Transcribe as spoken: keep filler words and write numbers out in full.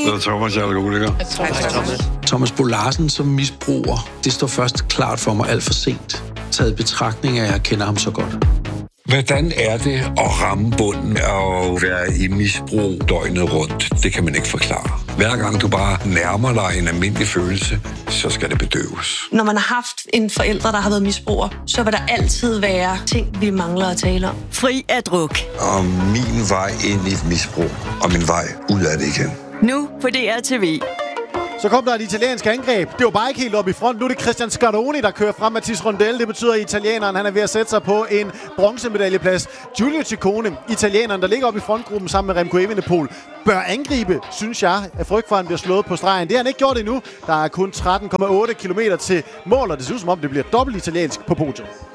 Det er Thomas, jeg er alkoholiker. Thomas. Thomas Bo Larsen som misbruger, det står først klart for mig alt for sent. Taget i betragtning af, at jeg kender ham så godt. Hvordan er det at ramme bunden og være i misbrug døgnet rundt? Det kan man ikke forklare. Hver gang du bare nærmer dig en almindelig følelse, så skal det bedøves. Når man har haft en forælder, der har været misbruger, så vil der altid være ting, vi mangler at tale om. Fri af druk. Og min vej ind i et misbrug, og min vej ud af det igen. Nu på D R T V. Så kom der et italiensk angreb. Det var bare ikke helt op i front. Nu er det Christian Scaroni, der kører frem. Mathis Rondel, det betyder, at italieneren han er ved at sætte sig på en bronzemedaljeplads. Giulio Ciccone, italieneren, der ligger op i frontgruppen sammen med Remco Evenepoel, bør angribe, synes jeg, at frygt for, at han bliver slået på stregen. Det har han ikke gjort endnu. Der er kun tretten komma otte kilometer til mål, og det ser ud som om, det bliver dobbelt italiensk på podium.